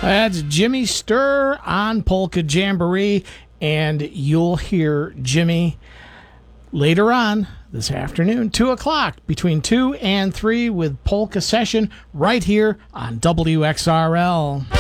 That's Jimmy Sturr on Polka Jamboree, and you'll hear Jimmy later on this afternoon, 2 o'clock, between 2 and 3 with Polka Session right here on WXRL.